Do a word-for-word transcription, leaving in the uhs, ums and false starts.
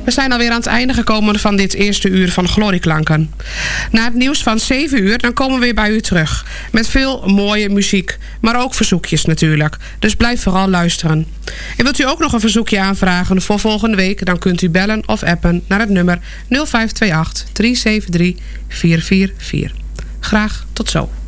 We zijn alweer aan het einde gekomen van dit eerste uur van Glorieklanken. Na het nieuws van zeven uur dan komen we weer bij u terug. Met veel mooie muziek, maar ook verzoekjes natuurlijk. Dus blijf vooral luisteren. En wilt u ook nog een verzoekje aanvragen voor volgende week? Dan kunt u bellen of appen naar het nummer nul vijf twee acht, drie zeven drie, vier vier vier. Graag tot zo.